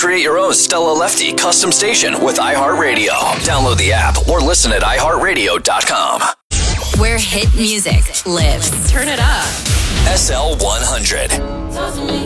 Create your own Stella Lefty custom station with iHeartRadio. Download the app or listen at iHeartRadio.com. Where hit music lives. Turn it up. SL 100.